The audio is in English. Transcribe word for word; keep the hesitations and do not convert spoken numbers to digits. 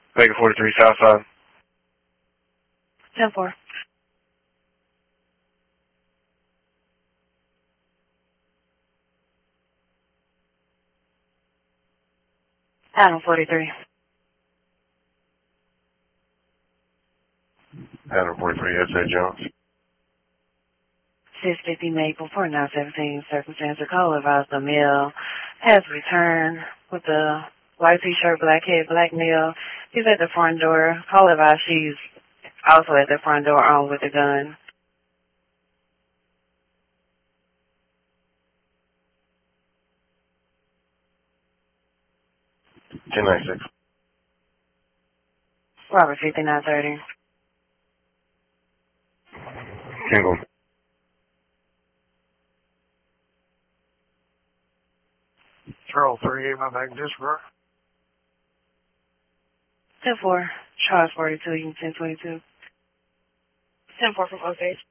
Vega forty-three Southside. ten four. Adam forty-three. Adam forty-three, S A Jones. six fifty Maple, forty-nine seventeen, circumstance of call advised the male has returned with the white t-shirt, black head, black nail. He's at the front door. Call advised she's also at the front door armed with a gun. ten ninety-six. Robert fifty-nine thirty. Single. Charles thirty-eight, my back disc, ten four. Charles forty-two, Union ten twenty-two. ten four from Osage.